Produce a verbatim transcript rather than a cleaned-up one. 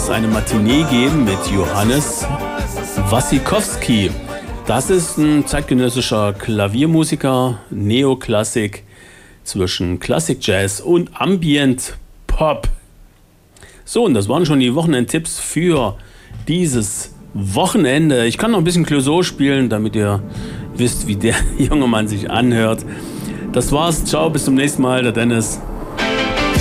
es eine Matinee geben mit Johannes Wassikowski. Das ist ein zeitgenössischer Klaviermusiker, Neoklassik zwischen Classic Jazz und Ambient Pop. So, und das waren schon die Wochenendtipps für dieses Wochenende. Ich kann noch ein bisschen Clouseau spielen, damit ihr wisst, wie der junge Mann sich anhört. Das war's. Ciao, bis zum nächsten Mal. Der Dennis.